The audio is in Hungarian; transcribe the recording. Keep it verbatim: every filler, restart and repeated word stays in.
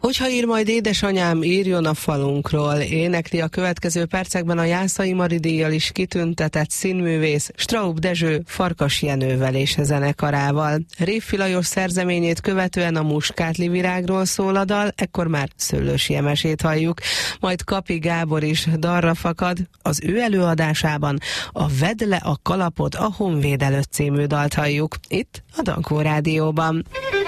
Hogyha ír majd édesanyám, írjon a falunkról, énekli a következő percekben a Jászai Mari díjjal is kitüntetett színművész Straub Dezső Farkas Jenővel és zenekarával. Révfi Lajos szerzeményét követően a Muskátli virágról szól a dal, ekkor már Szőlősi Emesét halljuk, majd Kapi Gábor is dalra fakad, az ő előadásában a Vedd le a kalapot a Honvéd előtt című dalt halljuk, itt a Dankó Rádióban.